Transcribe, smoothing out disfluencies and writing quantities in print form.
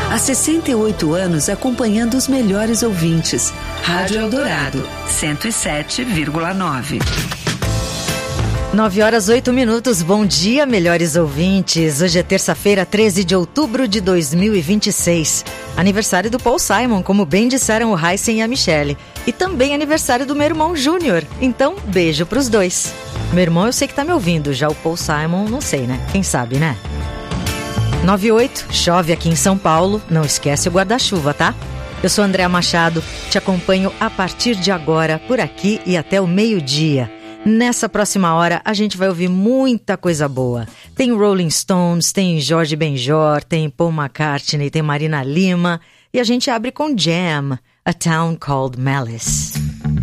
Há 68 anos acompanhando os melhores ouvintes. Rádio Eldorado, 107,9. 9h08. Bom dia, melhores ouvintes. Hoje é terça-feira, 13 de outubro de 2026. Aniversário do Paul Simon, como bem disseram o Heisen e a Michelle. E também aniversário do meu irmão Júnior. Então, beijo pros dois. Meu irmão eu sei que tá me ouvindo, já o Paul Simon não sei, né? Quem sabe, né? 9h08, chove aqui em São Paulo. Não esquece o guarda-chuva, tá? Eu sou Andréa Machado, te acompanho a partir de agora, por aqui e até o meio-dia. Nessa próxima hora, a gente vai ouvir muita coisa boa. Tem Rolling Stones, tem Jorge Benjor, tem Paul McCartney, tem Marina Lima. E a gente abre com Jam, A Town Called Malice.